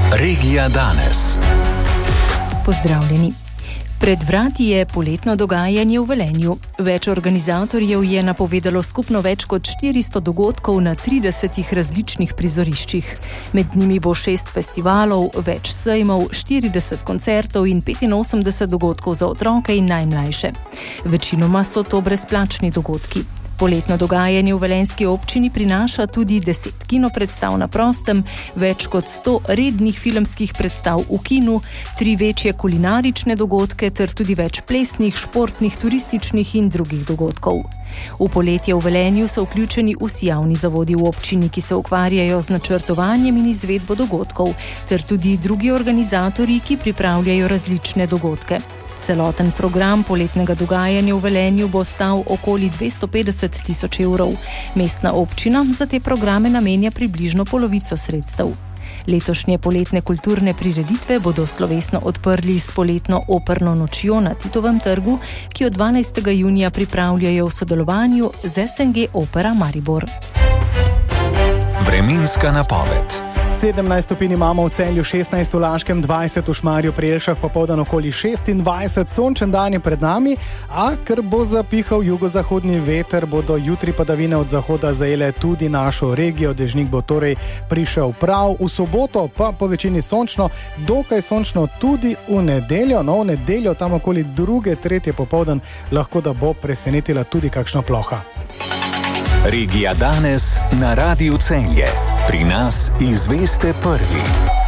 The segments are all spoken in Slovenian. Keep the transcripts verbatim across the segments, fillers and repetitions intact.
Regija danes. Pozdravljeni. Pred vrati je poletno dogajanje v Velenju. Več organizatorjev je napovedalo skupno več kot štiristo dogodkov na tridesetih različnih prizoriščih. Med njimi bo šest festivalov, več sejmov, štirideset koncertov in petinosemdeset dogodkov za otroke in najmlajše. Večinoma so to brezplačni dogodki. Poletno dogajanje v velenjski občini prinaša tudi deset kinopredstav na prostem, več kot sto rednih filmskih predstav v kinu, tri večje kulinarične dogodke ter tudi več plesnih, športnih, turističnih in drugih dogodkov. V poletje v Velenju so vključeni vsi javni zavodi v občini, ki se ukvarjajo z načrtovanjem in izvedbo dogodkov, ter tudi drugi organizatorji, ki pripravljajo različne dogodke. Celoten program poletnega dogajanja v Velenju bo stal okoli dvesto petdeset tisoč evrov. Mestna občina za te programe namenja približno polovico sredstev. Letošnje poletne kulturne prireditve bodo slovesno odprli s poletno operno nočjo na Titovem trgu, ki jo dvanajstega junija pripravljajo v sodelovanju z S N G Opera Maribor. Vremenska napoved. sedemnajst stopinj imamo v Celju, šestnajst v Laškem, dvajset v Šmarju pri Jelšah, popoldan okoli šestindvajset, sončen dan je pred nami, a ker bo zapihal jugozahodni veter, bodo jutri padavine od zahoda zajele tudi našo regijo, dežnik bo torej prišel prav. V soboto pa po večini sončno, dokaj sončno tudi v nedeljo, no v nedeljo tam okoli druge, tretje popoldan lahko da bo presenetila tudi kakšna ploha. Regija danes na Radiu Celje. Pri nas izveste prvi.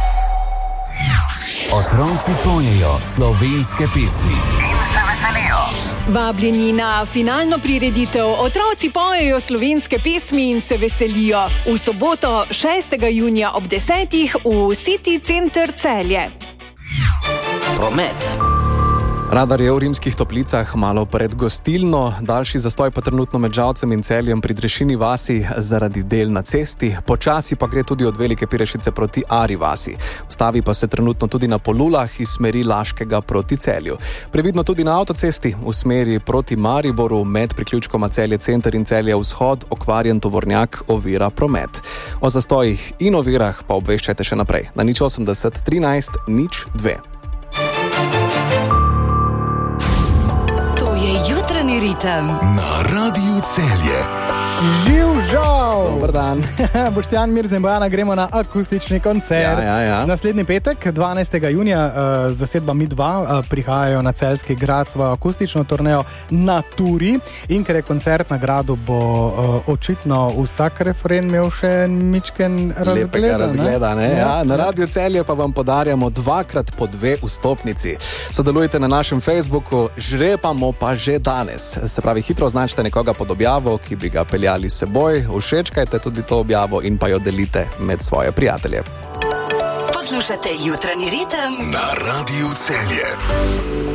Otroci pojejo slovenske pesmi in se veselijo. Vabljeni na finalno prireditev Otroci pojejo slovenske pesmi in se veselijo v soboto šestega junija ob desetih v City Center Celje. Promet. Radar je v Rimskih Toplicah malo pred gostilno, daljši zastoj pa trenutno med Žalcem in Celjem pri Drešini vasi zaradi del na cesti, počasi pa gre tudi od Velike Pirešice proti Ari vasi. Ustavi pa se trenutno tudi na Polulah iz smeri Laškega proti Celju. Previdno tudi na avtocesti v smeri proti Mariboru med priključkoma Celje center in Celje vzhod, okvarjen tovornjak ovira promet. O zastojih in ovirah pa obveščajte še naprej na nič osemdeset trinajst nič dve. Jutranji ritem na Radiu Celje. Živ žal! Dobar dan. Boštjan Mirza in Bojana, gremo na akustični koncert. Ja, ja, ja. Naslednji petek, dvanajstega junija, uh, zasedba Mi dva uh, prihajajo na Celjski grad svojo akustično turnejo na Turi. In ker je koncert na gradu, bo uh, očitno vsak refren imel še mičken razgleda. Lepega razgleda, ne? ne? Ja, Ja, na ja. Radiu Celje pa vam podarjamo dvakrat po dve vstopnici. Sodelujte na našem Facebooku, žrepamo pa že danes. Se pravi, hitro označite nekoga pod objavo, ki bi ga peljali s seboj, všečkajte tudi to objavo in pa jo delite med svoje prijatelje. Poslušate Jutranji ritem Na Radiu Celje.